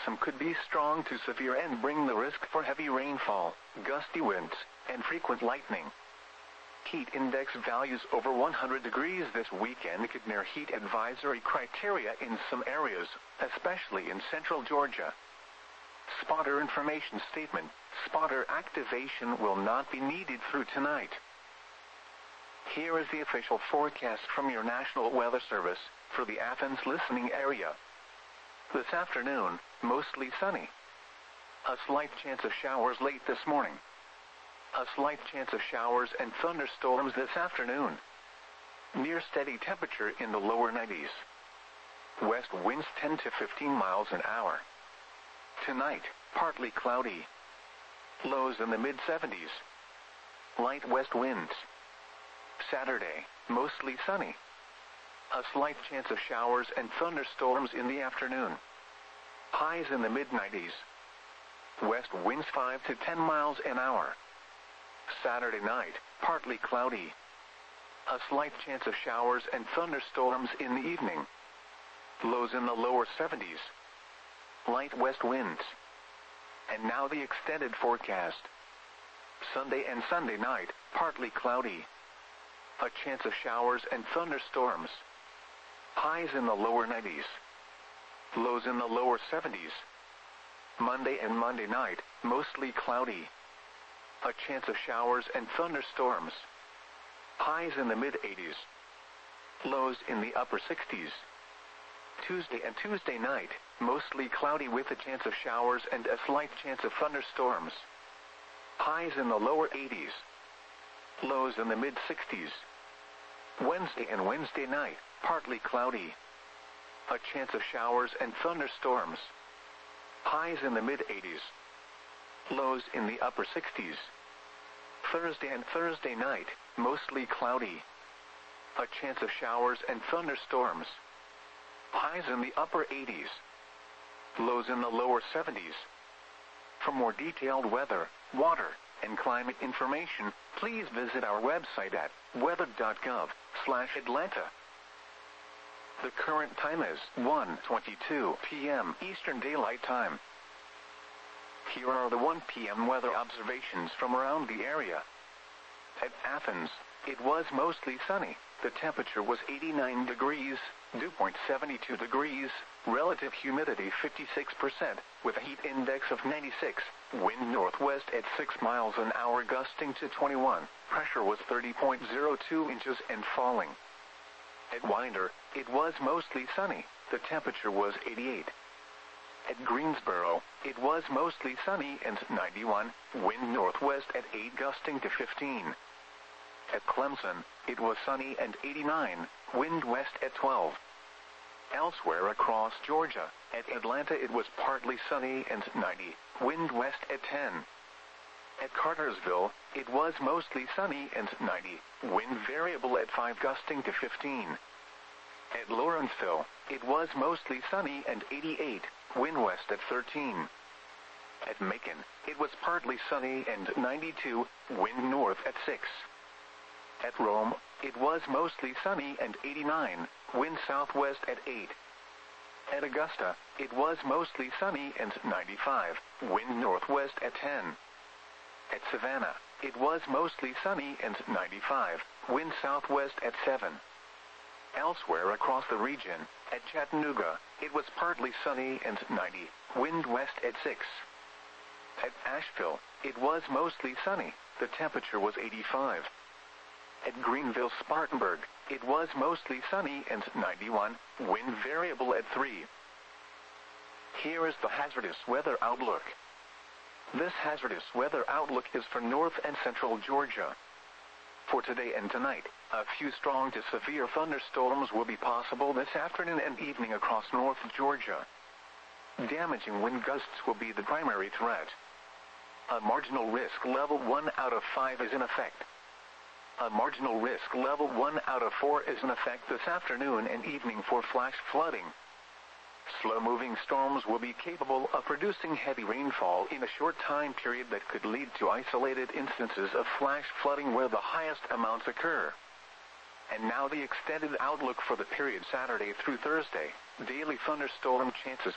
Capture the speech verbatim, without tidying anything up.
Some could be strong to severe and bring the risk for heavy rainfall, gusty winds, and frequent lightning. Heat index values over one hundred degrees this weekend could near heat advisory criteria in some areas, especially in central Georgia. Spotter information statement: spotter activation will not be needed through tonight. Here is the official forecast from your National Weather Service for the Athens listening area. This afternoon, mostly sunny. A slight chance of showers late this morning. A slight chance of showers and thunderstorms this afternoon. Near steady temperature in the lower nineties. West winds ten to fifteen miles an hour. Tonight, partly cloudy. Lows in the mid seventies. Light west winds. Saturday, mostly sunny. A slight chance of showers and thunderstorms in the afternoon. Highs in the mid nineties. West winds five to ten miles an hour. Saturday night, partly cloudy. A slight chance of showers and thunderstorms in the evening. Lows in the lower seventies. Light west winds. And now the extended forecast. Sunday and Sunday night, partly cloudy. A chance of showers and thunderstorms. Highs in the lower nineties. Lows in the lower seventies. Monday and Monday night, mostly cloudy. A chance of showers and thunderstorms. Highs in the mid eighties. Lows in the upper sixties. Tuesday and Tuesday night, mostly cloudy with a chance of showers and a slight chance of thunderstorms. Highs in the lower eighties. Lows in the mid sixties. Wednesday and Wednesday night, partly cloudy. A chance of showers and thunderstorms. Highs in the mid eighties. Lows in the upper sixties. Thursday and Thursday night, mostly cloudy. A chance of showers and thunderstorms. Highs in the upper eighties. Lows in the lower seventies. For more detailed weather, water, and climate information, please visit our website at weather dot gov slash Atlanta. The current time is one twenty-two p m Eastern Daylight Time. Here are the one p m weather observations from around the area. At Athens, it was mostly sunny. The temperature was eighty-nine degrees, dew point seventy-two degrees, relative humidity fifty-six percent, with a heat index of ninety-six, wind northwest at six miles an hour gusting to twenty-one, pressure was thirty point zero two inches and falling. At Winder, it was mostly sunny. The temperature was eighty-eight. At Greensboro, it was mostly sunny and ninety-one, wind northwest at eight gusting to fifteen. At Clemson, it was sunny and eighty-nine, wind west at twelve. Elsewhere across Georgia, at Atlanta it was partly sunny and ninety, wind west at ten. At Cartersville, it was mostly sunny and ninety, wind variable at five gusting to fifteen. At Lawrenceville, it was mostly sunny and eighty-eight, wind west at thirteen. At Macon, it was partly sunny and ninety-two, wind north at six. At Rome, it was mostly sunny and eighty-nine, wind southwest at eight. At Augusta, it was mostly sunny and ninety-five, wind northwest at ten. At Savannah, it was mostly sunny and ninety-five, wind southwest at seven. Elsewhere across the region, at Chattanooga, it was partly sunny and ninety, wind west at six. At Asheville, it was mostly sunny, the temperature was eighty-five. At Greenville-Spartanburg, it was mostly sunny and ninety-one, wind variable at three. Here is the hazardous weather outlook. This hazardous weather outlook is for north and central Georgia. For today and tonight, a few strong to severe thunderstorms will be possible this afternoon and evening across north Georgia. Damaging wind gusts will be the primary threat. A marginal risk level one out of five is in effect. A marginal risk level one out of four is in effect this afternoon and evening for flash flooding. Slow-moving storms will be capable of producing heavy rainfall in a short time period that could lead to isolated instances of flash flooding where the highest amounts occur. And now the extended outlook for the period Saturday through Thursday. Daily thunderstorm chances